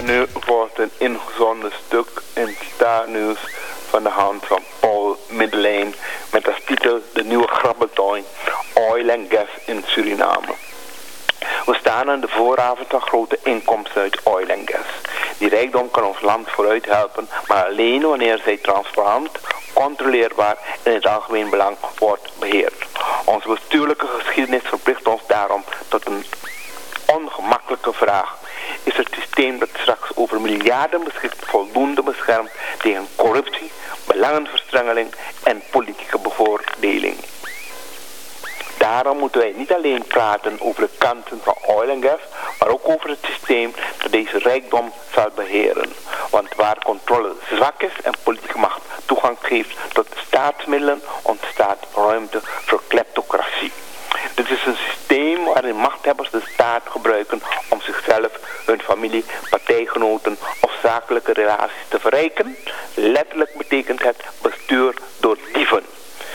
nu wordt een ingezonden stuk in Star News van de hand van Paul Middelijn met als titel De Nieuwe Grabbelton, Oil and Gas in Suriname. We staan aan de vooravond van grote inkomsten uit oil en gas. Die rijkdom kan ons land vooruit helpen, maar alleen wanneer zij transparant, controleerbaar en in het algemeen belang wordt beheerd. Onze bestuurlijke geschiedenis verplicht ons daarom tot een ongemakkelijke vraag. Is het systeem dat straks over miljarden beschikt voldoende beschermd tegen corruptie, belangenverstrengeling en politieke bevoordeling? Daarom moeten wij niet alleen praten over de kanten van oil en gas, maar ook over het systeem dat deze rijkdom zal beheren. Want waar controle zwak is en politieke macht toegang geeft tot staatsmiddelen, ontstaat ruimte voor kleptocratie. Dit is een systeem waarin machthebbers de staat gebruiken om zichzelf, hun familie, partijgenoten of zakelijke relaties te verrijken. Letterlijk betekent het bestuur door dieven.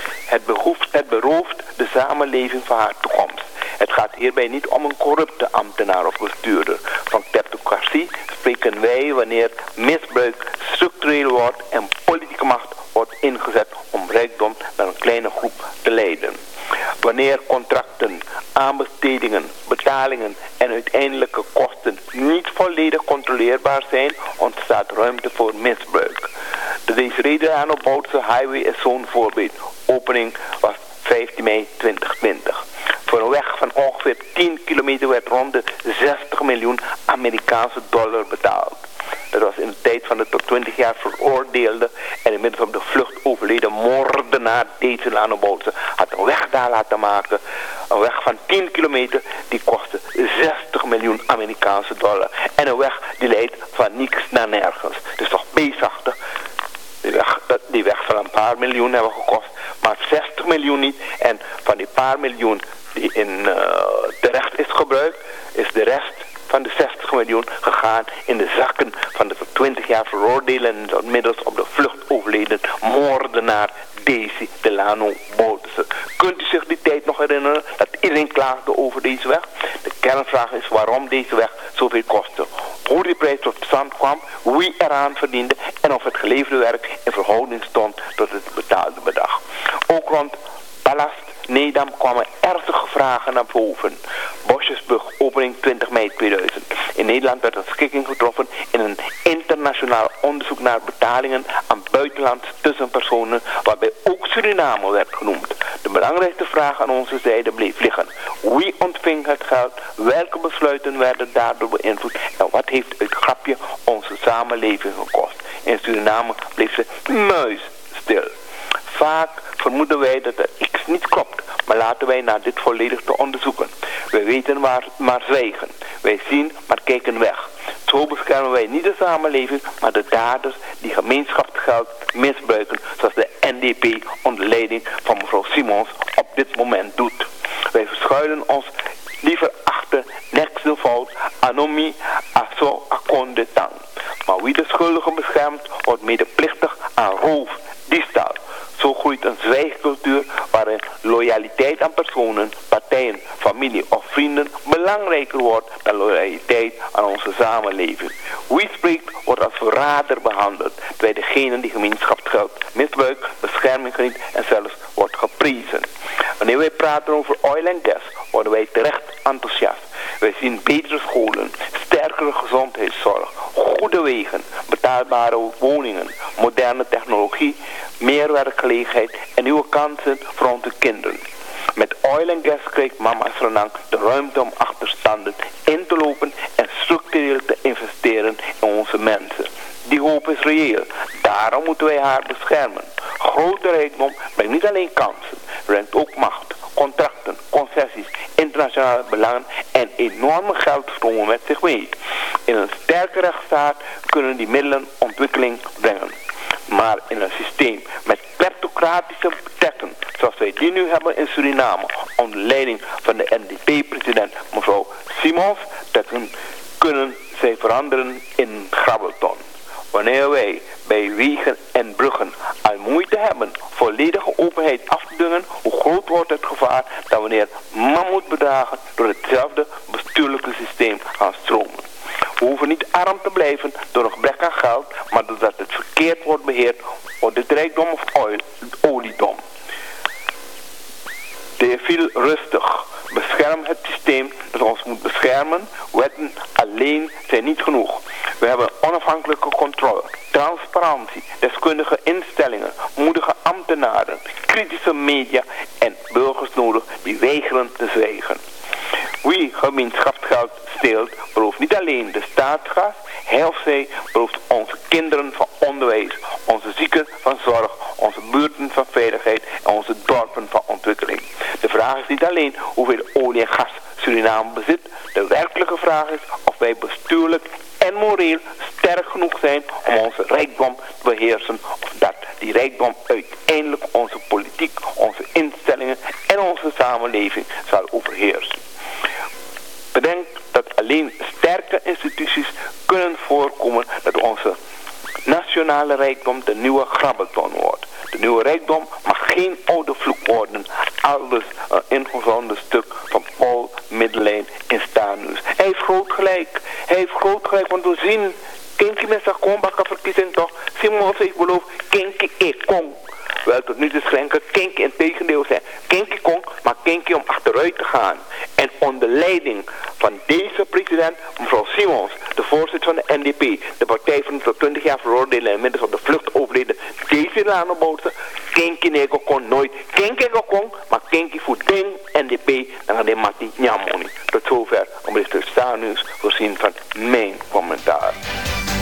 Het berooft de samenleving van haar toekomst. Het gaat hierbij niet om een corrupte ambtenaar of bestuurder. Van kleptocratie spreken wij wanneer misbruik structureel wordt en politieke macht wordt ingezet om rijkdom naar een kleine groep te leiden. Wanneer contracten, aanbestedingen, betalingen en uiteindelijke kosten niet volledig controleerbaar zijn, ontstaat ruimte voor misbruik. De Desiree-Delano-Boutse Highway is zo'n voorbeeld. Opening was 15 mei 2020. Voor een weg van ongeveer 10 kilometer werd rond de 60 miljoen Amerikaanse dollar betaald. Dat was in de tijd van de tot 20 jaar veroordeelde en inmiddels op de vlucht overleden moordenaar Desiree-Delano-Boutse had een weg daar laten maken. Een weg van 10 kilometer die kostte 60 miljoen Amerikaanse dollar. En een weg die leidt van niks naar nergens. Dus toch beestachtig. Die weg van een paar miljoen hebben gekost, maar 60 miljoen niet. En van die paar miljoen die in terecht is gebruikt, is de rest van de 60 miljoen gegaan in de zakken van de tot 20 jaar veroordeelde en inmiddels op de vlucht overleden moordenaar Desiree-Delano-Boutse. Kunt u zich die tijd nog herinneren dat iedereen klaagde over deze weg? De kernvraag is waarom deze weg zoveel kostte. Hoe die prijs tot stand kwam, wie eraan verdiende en of het geleverde werk in verhouding stond tot het betaalde bedrag. Ook rond Ballast Nedam kwamen ernstige vragen naar boven. Bosjesbrug, opening 20 mei 2000. In Nederland werd een schikking getroffen in een internationaal onderzoek naar betalingen aan buitenlandse tussenpersonen, waarbij ook Suriname werd genoemd. De belangrijkste vraag aan onze zijde bleef liggen. Wie ontving het geld? Welke besluiten werden daardoor beïnvloed? En wat heeft het grapje onze samenleving gekost? In Suriname bleef ze muisstil. Vaak vermoeden wij dat er iets niet klopt, maar laten wij naar dit volledig te onderzoeken. Wij weten maar zwijgen. Wij zien, maar kijken weg. Zo beschermen wij niet de samenleving, maar de daders die gemeenschapsgeld misbruiken, zoals de NDP onder leiding van mevrouw Simons op dit moment doet. Wij verschuilen ons liever achter niks de fout, anomie, aso, akonde tang. Maar wie de schuldigen beschermt, wordt medeplichtig aan roof, diefstal. Zo groeit een zwijgcultuur waarin loyaliteit aan personen, partijen, familie of vrienden belangrijker wordt dan loyaliteit aan onze samenleving. Wie spreekt wordt als verrader behandeld, terwijl degene die gemeenschapsgeld misbruikt, bescherming geniet en zelfs wordt geprezen. Wanneer wij praten over oil en gas, worden wij terecht enthousiast. Wij zien betere scholen, sterkere gezondheidszorg, goede wegen, betaalbare woningen, moderne technologie, meer werkgelegenheid en nieuwe kansen voor onze kinderen. Met oil en gas krijgt mama Sranang de ruimte om achterstanden in te lopen en structureel te investeren in onze mensen. Die hoop is reëel. Daarom moeten wij haar beschermen. Grote rijkdom brengt niet alleen kansen, brengt ook macht, contracten, concessies, internationale belangen en enorme geldstromen met zich mee. In een sterke rechtsstaat kunnen die middelen ontwikkeling brengen. Maar in een systeem met kleptocratische tekken, zoals wij die nu hebben in Suriname, onder leiding van de NDP-president mevrouw Simons, kunnen zij veranderen in grabbelton. Wanneer wij bij wegen en bruggen al moeite hebben volledige openheid af te dwingen, hoe groot wordt het gevaar dat wanneer mammoetbedragen door hetzelfde bestuurlijke systeem gaan stromen. We hoeven niet arm te blijven door een gebrek aan geld, maar doordat het verkeerd wordt beheerd, wordt het rijkdom of oliedom. De heer viel rustig. Bescherm het systeem dat ons moet beschermen. Wetten alleen zijn niet genoeg. We hebben onafhankelijke controle, transparantie, deskundige instellingen, moedige ambtenaren, kritische media en burgers nodig die weigeren te zwijgen. Wie gemeenschapsgeld steelt, belooft niet alleen de staatsgas, hij of zij belooft onze kinderen van onderwijs, onze zieken van zorg, onze buurten van veiligheid en onze dorpen van ontwikkeling. De vraag is niet alleen hoeveel olie en gas Suriname bezit. De werkelijke vraag is of wij bestuurlijk en moreel sterk genoeg zijn om onze rijkdom te beheersen. Of dat die rijkdom uiteindelijk onze politiek, onze instellingen en onze samenleving zal overheersen. Bedenk dat alleen sterke instituties kunnen voorkomen dat onze nationale rijkdom de nieuwe grabbelton wordt. De nieuwe rijkdom mag geen oude vloek worden, aldus een ingezonden stuk van Paul Middelijn in Stanus. Hij heeft groot gelijk, want we zien, Kinky met zijn kombakken verkiezing toch, Simon heeft beloofd, Kinky ik kom. Wel, tot nu te schrijven, Kinky in tegendeel zijn. Kinky kon, maar Kinky om achteruit te gaan. En onder leiding van deze president, mevrouw Simons, de voorzitter van de NDP, de partij van tot 20 jaar veroordelen en inmiddels op de vlucht overleden, deze landenboten, Kinky nego kon nooit. Kinky kon, maar Kinky voor ding NDP, dan gaat hij Mati Nyamoni. Tot zover, om dit te staan nu voorzien van mijn commentaar.